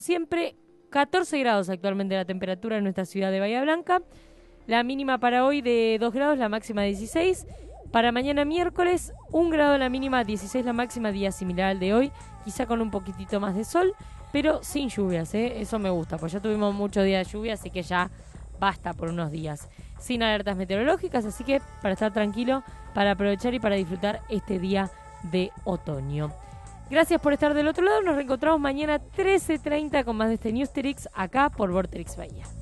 Siempre 14 grados actualmente la temperatura en nuestra ciudad de Bahía Blanca. La mínima para hoy de 2 grados, la máxima 16. Para mañana miércoles, 1 grado la mínima, 16 la máxima, día similar al de hoy. Quizá con un poquitito más de sol, pero sin lluvias, ¿eh? Eso me gusta, pues ya tuvimos muchos días de lluvia, así que ya basta por unos días. Sin alertas meteorológicas, así que para estar tranquilo, para aprovechar y para disfrutar este día de otoño. Gracias por estar del otro lado. Nos reencontramos mañana 13:30 con más de este Newsterix acá por Vorterix Bahía.